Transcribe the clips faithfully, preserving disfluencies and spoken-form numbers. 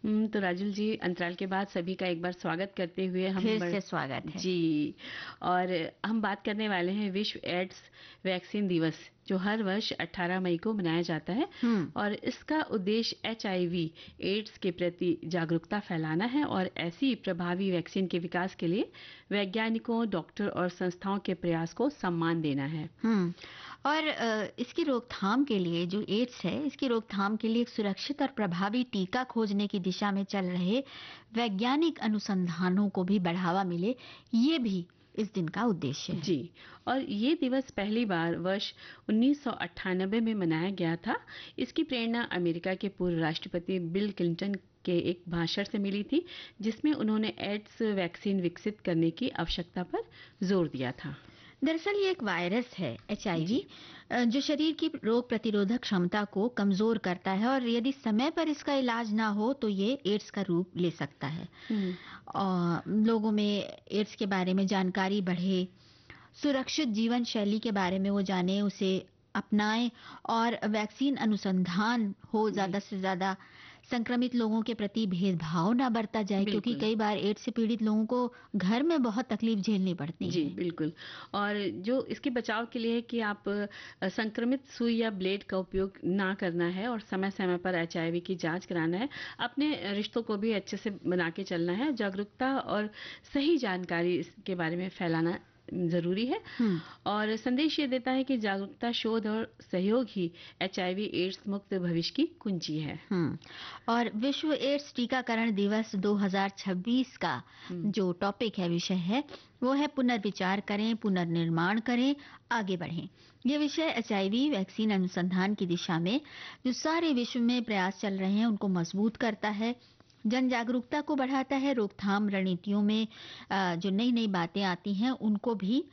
हम्म, तो राजुल जी, अंतराल के बाद सभी का एक बार स्वागत करते हुए हम फिर बढ़... से स्वागत है जी। और हम बात करने वाले हैं विश्व एड्स वैक्सीन दिवस, जो हर वर्ष अठारह मई को मनाया जाता है। हम्म और इसका उद्देश्य एचआईवी एड्स के प्रति जागरूकता फैलाना है और ऐसी प्रभावी वैक्सीन के विकास के लिए वैज्ञानिकों, डॉक्टर और संस्थाओं के प्रयास को सम्मान देना है। हम्म और अ, इसकी रोकथाम के लिए, जो एड्स है, इसकी रोकथाम के लिए एक सुरक्षित और प्रभावी टीका खोजने की दिशा में चल रहे वैज्ञानिक अनुसंधानों को भी बढ़ावा मिले, ये भी इस दिन का उद्देश्य है। जी। और ये दिवस पहली बार वर्ष उन्नीस सौ अट्ठानबे में मनाया गया था। इसकी प्रेरणा अमेरिका के पूर्व राष्ट्रपति बिल क्लिंटन के एक भाषण से मिली थी, जिसमें उन्होंने एड्स वैक्सीन विकसित करने की आवश्यकता पर जोर दिया था। दरअसल ये एक वायरस है, एचआईवी, जी। जो शरीर की रोग प्रतिरोधक क्षमता को कमजोर करता है और यदि समय पर इसका इलाज ना हो तो ये एड्स का रूप ले सकता है। हम्म। और लोगों में एड्स के बारे में जानकारी बढ़े, सुरक्षित जीवन शैली के बारे में वो जाने, उसे अपनाएं और वैक्सीन अनुसंधान हो, जी, ज्यादा से ज्यादा संक्रमित लोगों के प्रति भेदभाव ना बरता जाए, क्योंकि बिल्कुल। कई बार एड्स से पीड़ित लोगों को घर में बहुत तकलीफ झेलनी पड़ती जी, है। बिल्कुल। और जो इसके बचाव के लिए है कि आप अ, संक्रमित सुई या ब्लेड का उपयोग ना करना है और समय-समय पर एचआईवी की जांच कराना है। अपने रिश्तों को भी अच्छे से बना के चलना है। जागरूकता और सही जानकारी इसके बारे में फैलाना ज़रूरी है। हम्म और संदेश ये देता है कि जागरूकता, शोध और सहयोग ही एचआईवी एड्स मुक्त भविष्य की कुंजी है। हम्म और विश्व एड्स टीकाकरण दिवस दो हज़ार छब्बीस का हुँ, जो टॉपिक है, विषय है, वो है पुनर्विचार करें, पुनर्निर्माण करें, आगे बढ़ें। ये विषय एचआईवी वैक्सीन अनुसंधान की दिशा में जो सारे विश्व में प्रयास चल रहे हैं उनको मजबूत करता है, जन जागरूकता को बढ़ाता है, रोकथाम रणनीतियों में अ, जो नई नई बातें आती हैं उनको भी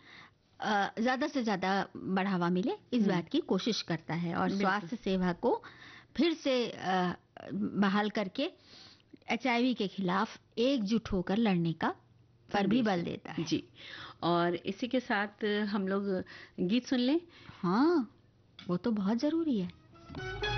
अ, ज्यादा से ज्यादा बढ़ावा मिले, इस हुँ, बात की कोशिश करता है और बिल्कुल। स्वास्थ्य सेवा को फिर से अ, बहाल करके एचआईवी के खिलाफ एकजुट होकर लड़ने का पर भी संदेश बल है। देता है। जी। और इसी के साथ हम लोग गीत सुन लें। हाँ, वो तो बहुत जरूरी है।